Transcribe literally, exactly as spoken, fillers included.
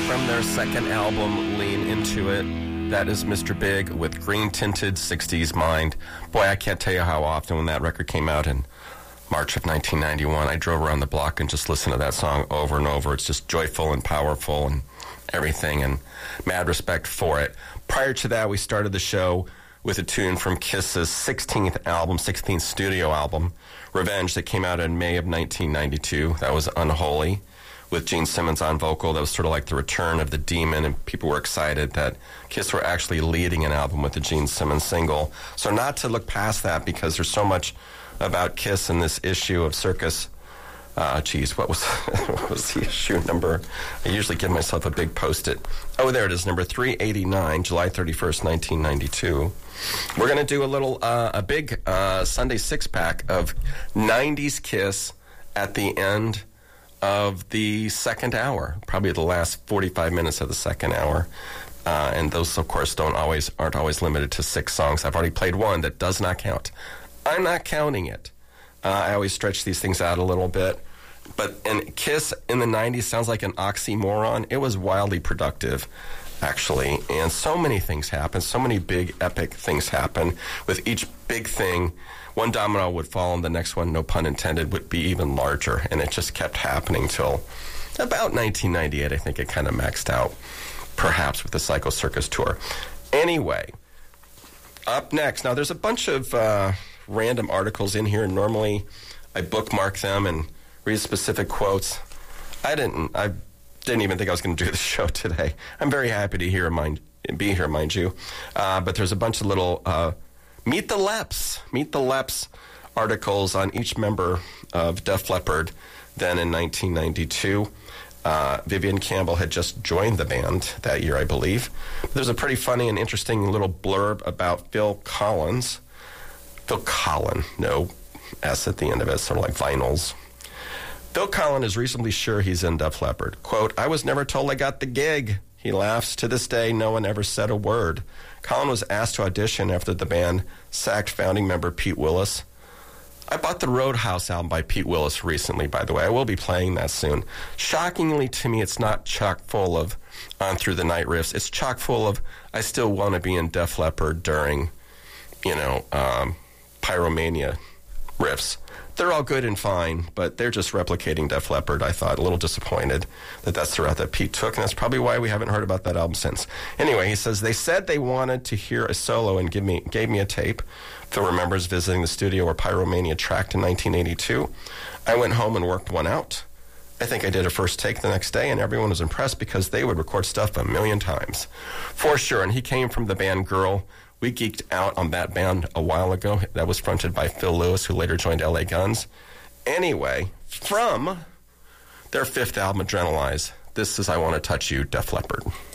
from their second album, Lean Into It. That is Mister Big with Green Tinted sixties Mind. Boy, I can't tell you how often when that record came out in March of nineteen ninety-one, I drove around the block and just listened to that song over and over. It's just joyful and powerful and everything, and mad respect for it. Prior to that, we started the show with a tune from Kiss's sixteenth album, sixteenth studio album, Revenge, that came out in May of nineteen ninety-two. That was Unholy, with Gene Simmons on vocal. That was sort of like the return of the Demon, and people were excited that Kiss were actually leading an album with the Gene Simmons single. So not to look past that, because there's so much about Kiss in this issue of Circus. Uh, geez, what was, what was the issue number? I usually give myself a big Post-it. Oh, there it is, number three eighty-nine, July thirty-first, nineteen ninety-two. We're going to do a little, uh, a big uh, Sunday six-pack of nineties Kiss at the end of the second hour, probably the last forty-five minutes of the second hour. Uh, and those, of course, don't always aren't always limited to six songs. I've already played one that does not count. I'm not counting it. Uh, I always stretch these things out a little bit. But and Kiss in the nineties sounds like an oxymoron. It was wildly productive, actually. And so many things happen. So many big, epic things happen. With each big thing, one domino would fall and the next one, no pun intended, would be even larger. And it just kept happening till about nineteen ninety-eight. I think it kind of maxed out, perhaps, with the Psycho Circus tour. Anyway, up next. Now, there's a bunch of uh, random articles in here. Normally, I bookmark them and read specific quotes. I didn't. I didn't even think I was going to do the show today. I'm very happy to hear, mind, be here, mind you. Uh, but there's a bunch of little uh, Meet the Leps, Meet the Leps articles on each member of Def Leppard then in nineteen ninety-two. Uh, Vivian Campbell had just joined the band that year, I believe. But there's a pretty funny and interesting little blurb about Phil Collins. Phil Collin, no S at the end of it, sort of like vinyls. Phil Collin is reasonably sure he's in Def Leppard. Quote, "I was never told I got the gig." He laughs. "To this day, no one ever said a word." Collin was asked to audition after the band sacked founding member Pete Willis. I bought the Roadhouse album by Pete Willis recently, by the way. I will be playing that soon. Shockingly to me, it's not chock full of On Through the Night riffs. It's chock full of, I still want to be in Def Leppard during, you know, um, Pyromania riffs. They're all good and fine, but they're just replicating Def Leppard, I thought. A little disappointed that that's the route that Pete took, and that's probably why we haven't heard about that album since. Anyway, he says, "They said they wanted to hear a solo and give me gave me a tape." Phil remembers visiting the studio where Pyromania tracked in nineteen eighty-two. "I went home and worked one out. I think I did a first take the next day, and everyone was impressed because they would record stuff a million times." For sure, and he came from the band Girl. We geeked out on that band a while ago. That was fronted by Phil Lewis, who later joined L A Guns. Anyway, from their fifth album, Adrenalize, this is I Want to Touch You, Def Leppard.